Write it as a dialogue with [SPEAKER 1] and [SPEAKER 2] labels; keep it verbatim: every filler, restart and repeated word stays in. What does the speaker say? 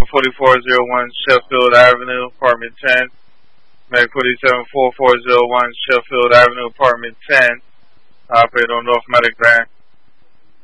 [SPEAKER 1] forty-four oh one Sheffield Avenue, apartment ten. Mag forty-seven four four oh one Sheffield Avenue, apartment ten. Operate on North Medic Van.